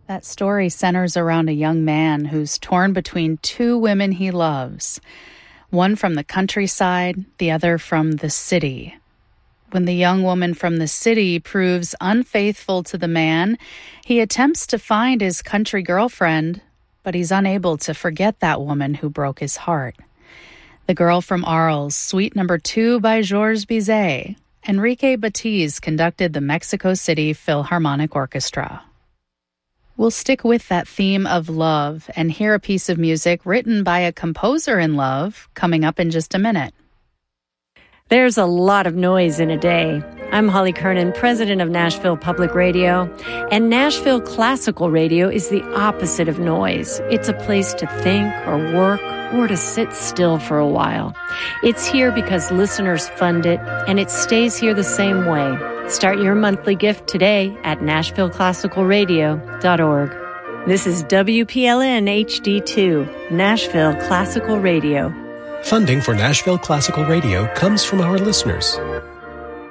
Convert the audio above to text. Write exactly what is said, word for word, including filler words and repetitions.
That story centers around a young man who's torn between two women he loves, one from the countryside, the other from the city. When the young woman from the city proves unfaithful to the man, he attempts to find his country girlfriend, but he's unable to forget that woman who broke his heart. The Girl from Arles, Suite Number Two by Georges Bizet. Enrique Batiz conducted the Mexico City Philharmonic Orchestra. We'll stick with that theme of love and hear a piece of music written by a composer in love coming up in just a minute. There's a lot of noise in a day. I'm Holly Kernan, president of Nashville Public Radio, and Nashville Classical Radio is the opposite of noise. It's a place to think or work or to sit still for a while. It's here because listeners fund it, and it stays here the same way. Start your monthly gift today at nashville classical radio dot org. This is W P L N H D two, Nashville Classical Radio. Funding for Nashville Classical Radio comes from our listeners.